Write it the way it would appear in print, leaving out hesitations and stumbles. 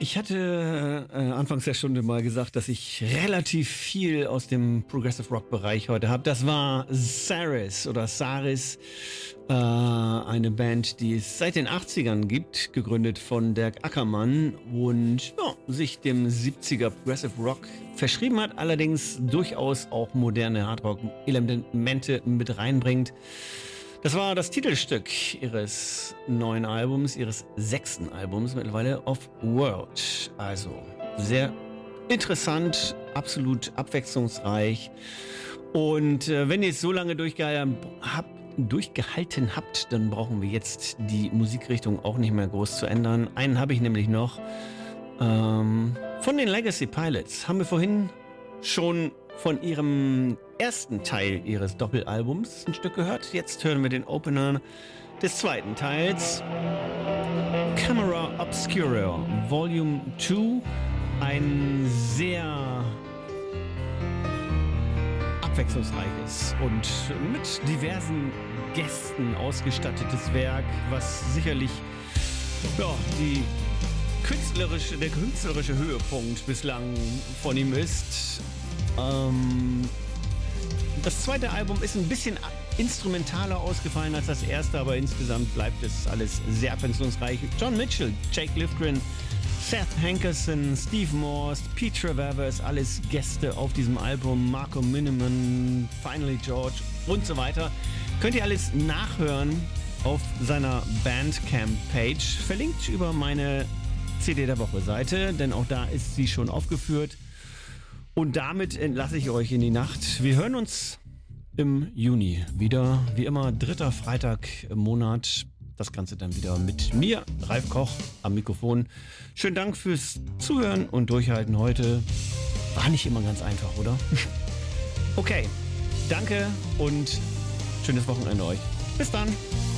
Ich hatte anfangs der Stunde mal gesagt, dass ich relativ viel aus dem Progressive Rock Bereich heute habe. Das war Saris, eine Band, die es seit den 80ern gibt, gegründet von Dirk Ackermann und sich dem 70er Progressive Rock verschrieben hat, allerdings durchaus auch moderne Hardrock-Elemente mit reinbringt. Das war das Titelstück ihres neuen Albums, ihres 6. Albums mittlerweile, Of World. Also sehr interessant, absolut abwechslungsreich. Und wenn ihr es so lange durchgehalten habt, dann brauchen wir jetzt die Musikrichtung auch nicht mehr groß zu ändern. Einen habe ich nämlich noch. Von den Legacy Pilots haben wir vorhin schon von ihrem ersten Teil ihres Doppelalbums ein Stück gehört. Jetzt hören wir den Opener des zweiten Teils. Camera Obscura Volume 2. Ein sehr abwechslungsreiches und mit diversen Gästen ausgestattetes Werk, was sicherlich der künstlerische Höhepunkt bislang von ihm ist. Das zweite Album ist ein bisschen instrumentaler ausgefallen als das erste, aber insgesamt bleibt es alles sehr abwechslungsreich. John Mitchell, Jake Lifgren, Seth Hankerson, Steve Morse, Pete Trevavers, alles Gäste auf diesem Album, Marco Miniman, Finally George und so weiter. Könnt ihr alles nachhören auf seiner Bandcamp-Page, verlinkt über meine CD der Woche-Seite, denn auch da ist sie schon aufgeführt. Und damit entlasse ich euch in die Nacht. Wir hören uns im Juni wieder, wie immer, 3. Freitag im Monat. Das Ganze dann wieder mit mir, Ralf Koch, am Mikrofon. Schönen Dank fürs Zuhören und Durchhalten heute. War nicht immer ganz einfach, oder? Okay, danke und schönes Wochenende euch. Bis dann.